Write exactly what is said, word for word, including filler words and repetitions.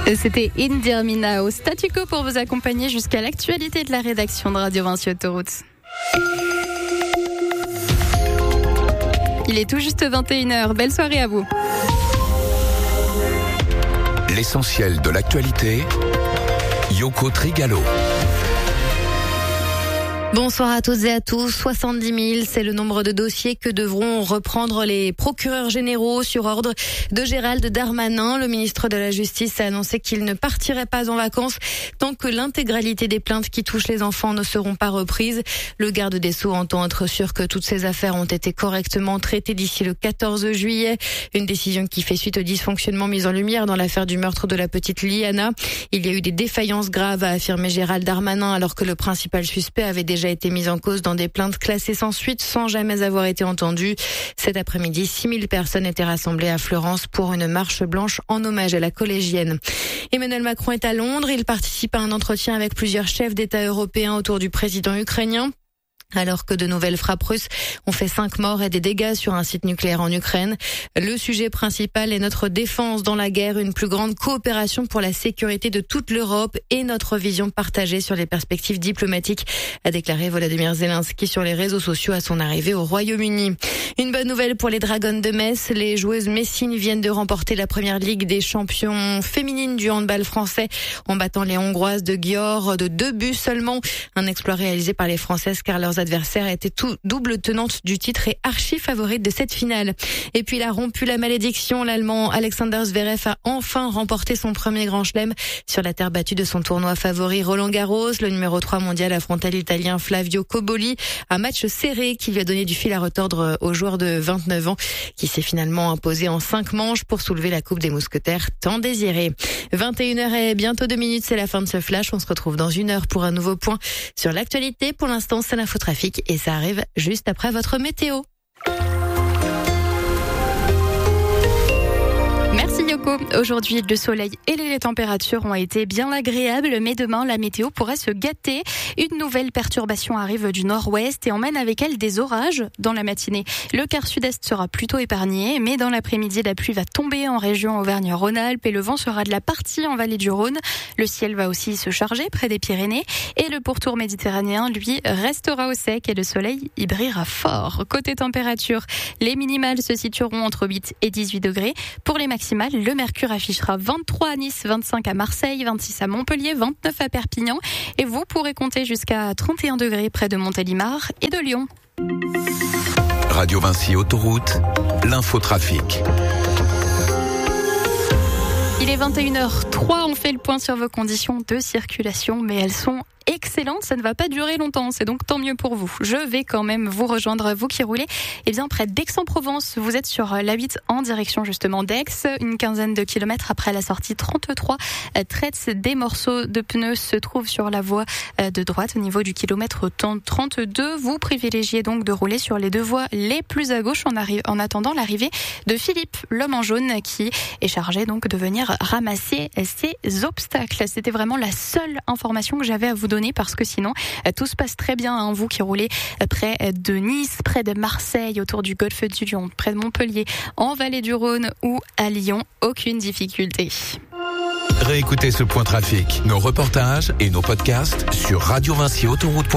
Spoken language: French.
C'était India Minao, statu quo pour vous accompagner jusqu'à l'actualité de la rédaction de Radio Vinci Autoroute. Il est tout juste vingt et une heures. Belle soirée à vous. L'essentiel de l'actualité, Yoko Trigalo. Bonsoir à toutes et à tous. soixante-dix mille, c'est le nombre de dossiers que devront reprendre les procureurs généraux sur ordre de Gérald Darmanin. Le ministre de la Justice a annoncé qu'il ne partirait pas en vacances tant que l'intégralité des plaintes qui touchent les enfants ne seront pas reprises. Le garde des Sceaux entend être sûr que toutes ces affaires ont été correctement traitées d'ici le quatorze juillet. Une décision qui fait suite aux dysfonctionnements mis en lumière dans l'affaire du meurtre de la petite Liana. Il y a eu des défaillances graves, a affirmé Gérald Darmanin, alors que le principal suspect avait déjà déjà été mis en cause dans des plaintes classées sans suite sans jamais avoir été entendu. Cet après-midi, six mille personnes étaient rassemblées à Florence pour une marche blanche en hommage à la collégienne. Emmanuel Macron est à Londres. Il participe à un entretien avec plusieurs chefs d'État européens autour du président ukrainien. Alors que de nouvelles frappes russes ont fait cinq morts et des dégâts sur un site nucléaire en Ukraine. Le sujet principal est notre défense dans la guerre, une plus grande coopération pour la sécurité de toute l'Europe et notre vision partagée sur les perspectives diplomatiques, a déclaré Volodymyr Zelensky sur les réseaux sociaux à son arrivée au Royaume-Uni. Une bonne nouvelle pour les Dragons de Metz. Les joueuses messines viennent de remporter la première ligue des champions féminines du handball français en battant les Hongroises de Győr de deux buts seulement. Un exploit réalisé par les Françaises car leurs adversaires étaient tout double tenante du titre et archi favorite de cette finale. Et puis il a rompu la malédiction. L'Allemand Alexander Zverev a enfin remporté son premier grand chelem sur la terre battue de son tournoi favori Roland Garros. Le numéro trois mondial affrontait l'Italien Flavio Cobolli. Un match serré qui lui a donné du fil à retordre au joueur de vingt-neuf ans qui s'est finalement imposé en cinq manches pour soulever la coupe des mousquetaires tant désirée. vingt et une heures et bientôt deux minutes, c'est la fin de ce flash. On se retrouve dans une heure pour un nouveau point sur l'actualité. Pour l'instant, c'est l'infotrafic et ça arrive juste après votre météo. Merci Yoko. Aujourd'hui, le soleil et les températures ont été bien agréables, mais demain, la météo pourrait se gâter. Une nouvelle perturbation arrive du nord-ouest et emmène avec elle des orages dans la matinée. Le quart sud-est sera plutôt épargné, mais dans l'après-midi, la pluie va tomber en région Auvergne-Rhône-Alpes et le vent sera de la partie en vallée du Rhône. Le ciel va aussi se charger près des Pyrénées et le pourtour méditerranéen, lui, restera au sec et le soleil y brillera fort. Côté température, les minimales se situeront entre huit et dix-huit degrés. Pour les maximales, le mercure affichera vingt-trois à Nice, vingt-cinq à Marseille, vingt-six à Montpellier, vingt-neuf à Perpignan et vous pourrez compter jusqu'à trente et un degrés près de Montélimar et de Lyon. Radio Vinci Autoroute, l'infotrafic. Il est vingt et une heures trois, on fait le point sur vos conditions de circulation, mais elles sont excellente, ça ne va pas durer longtemps, c'est donc tant mieux pour vous. Je vais quand même vous rejoindre, vous qui roulez eh bien près d'Aix-en-Provence. Vous êtes sur l'A huit en direction justement d'Aix, une quinzaine de kilomètres après la sortie trente-trois. Traite des morceaux de pneus se trouvent sur la voie de droite au niveau du kilomètre trente-deux. Vous privilégiez donc de rouler sur les deux voies les plus à gauche en, arri- en attendant l'arrivée de Philippe, l'homme en jaune, qui est chargé donc de venir ramasser ces obstacles. C'était vraiment la seule information que j'avais à vous donner, parce que sinon tout se passe très bien, hein, vous qui roulez près de Nice, près de Marseille, autour du golfe du Lion, près de Montpellier, en vallée du Rhône ou à Lyon, aucune difficulté. Réécoutez ce point trafic, nos reportages et nos podcasts sur radio vinci autoroute point com.